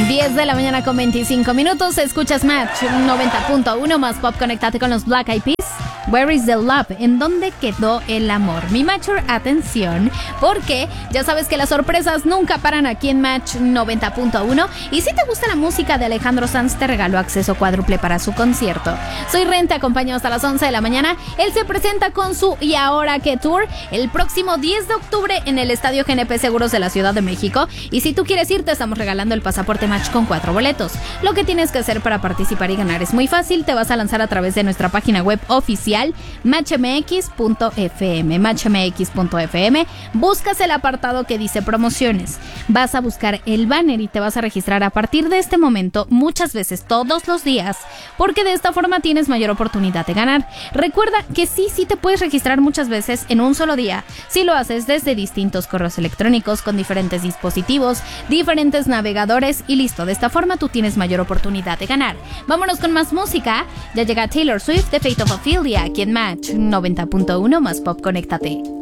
10 de la mañana con 25 minutos. Escuchas Match 90.1 más pop. Conéctate con los Black Eyed Peas. Where is the love? ¿En dónde quedó el amor? Mi Matcher, atención, porque ya sabes que las sorpresas nunca paran aquí en Match 90.1. Y si te gusta la música de Alejandro Sanz, te regalo acceso cuádruple para su concierto. Soy Ren, te acompaño hasta las 11 de la mañana. Él se presenta con su ¿Y ahora qué tour? El próximo 10 de octubre en el Estadio GNP Seguros de la Ciudad de México. Y si tú quieres ir, te estamos regalando el pasaporte Match con 4 boletos. Lo que tienes que hacer para participar y ganar es muy fácil. Te vas a lanzar a través de nuestra página web oficial matchmx.fm. Buscas el apartado que dice promociones. Vas a buscar el banner y te vas a registrar a partir de este momento, muchas veces todos los días, porque de esta forma tienes mayor oportunidad de ganar. Recuerda que sí te puedes registrar muchas veces en un solo día, si lo haces desde distintos correos electrónicos, con diferentes dispositivos, diferentes navegadores y listo. De esta forma tú tienes mayor oportunidad de ganar. Vámonos con más música. Ya llega Taylor Swift, The Fate of Ophelia, aquí en Match 90.1 más pop. Conéctate.